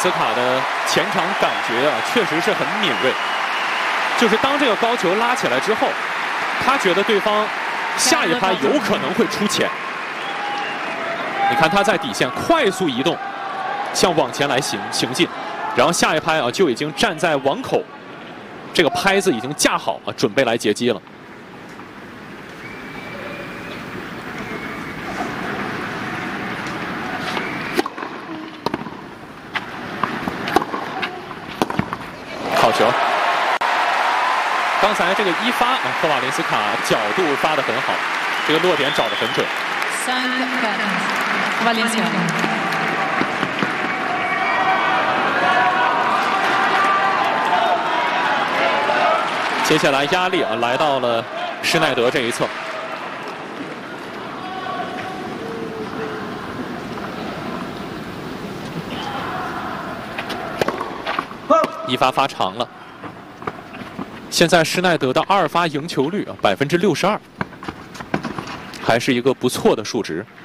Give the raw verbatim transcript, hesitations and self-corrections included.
斯卡的前场感觉啊，确实是很敏锐。就是当这个高球拉起来之后，他觉得对方下一拍有可能会出前。你看他在底线快速移动，向网前来行行进，然后下一拍啊就已经站在网口，这个拍子已经架好啊，准备来截击了。 好球！刚才这个一发啊，科瓦林斯卡角度发得很好，这个落点找得很准。接下来压力啊来到了施耐德这一侧。一发发长了，现在施耐德的二发赢球率啊百分之六十二，还是一个不错的数值。